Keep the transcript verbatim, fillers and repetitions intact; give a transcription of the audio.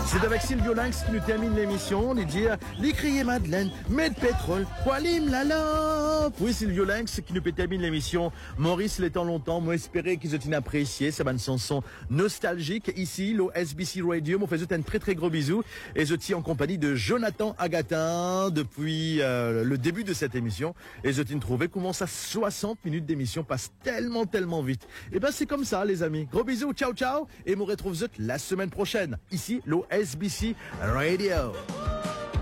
C'est avec Sylvio Lynx qui nous termine l'émission. On dit dire, les crier Madeleine, met de pétrole, poilim la lampe. Oui, Sylvio Lynx qui nous termine l'émission. Maurice, les temps longtemps, moi espérer qu'ils ont apprécié. C'est une chanson nostalgique ici, l'O S B C Radio. Moi, fais un très très gros bisou. Et je tiens en compagnie de Jonathan Agatin depuis euh, le début de cette émission. Et je t'ai trouvé comment ça soixante minutes d'émission passe tellement tellement vite. Et ben c'est comme ça les amis. Gros bisous, ciao ciao. Et me retrouve la semaine prochaine. Ici, l'O S B C Radio.